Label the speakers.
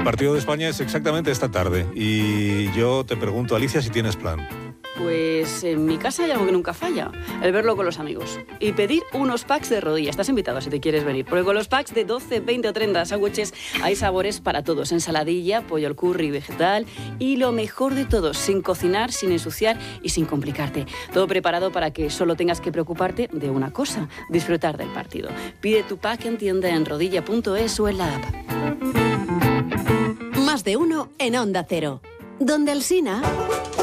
Speaker 1: partido de España es exactamente esta tarde. Y yo te pregunto, Alicia, si tienes plan.
Speaker 2: Pues en mi casa hay algo que nunca falla, el verlo con los amigos. Y pedir unos packs de rodilla. Estás invitado si te quieres venir. Porque con los packs de 12, 20 o 30 sándwiches hay sabores para todos. Ensaladilla, pollo al curry, vegetal. Y lo mejor de todo, sin cocinar, sin ensuciar y sin complicarte. Todo preparado para que solo tengas que preocuparte de una cosa, disfrutar del partido. Pide tu pack en tienda en rodilla.es o en la app.
Speaker 3: Más de uno en Onda Cero. Donde Alsina...